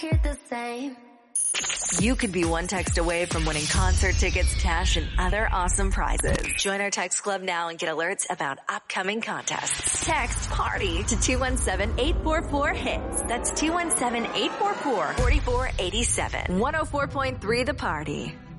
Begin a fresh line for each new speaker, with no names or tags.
the same.
You could be one text away from winning concert tickets, cash, and other awesome prizes. Join our text club now and get alerts about upcoming contests. Text PARTY to 217-844-HITS. That's 217-844-4487. 104.3 The Party.